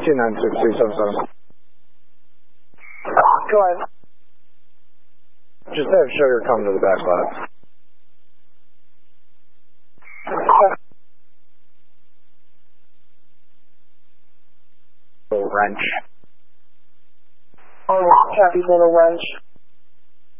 296-377. Go ahead. Just have sugar come to the back lot. Wrench. Oh, happy little wrench.